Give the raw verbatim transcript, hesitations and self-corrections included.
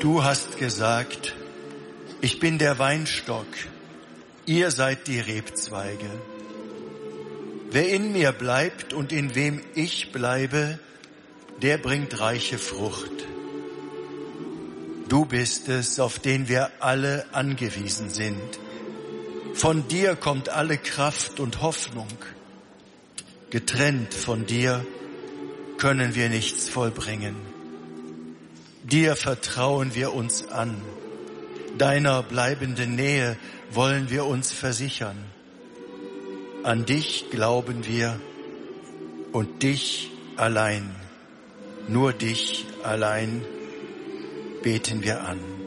Du hast gesagt, ich bin der Weinstock, ihr seid die Rebzweige. Wer in mir bleibt und in wem ich bleibe, der bringt reiche Frucht. Du bist es, auf den wir alle angewiesen sind. Von dir kommt alle Kraft und Hoffnung. Getrennt von dir können wir nichts vollbringen. Dir vertrauen wir uns an. Deiner bleibenden Nähe wollen wir uns versichern. An dich glauben wir und dich allein, nur dich allein beten wir an.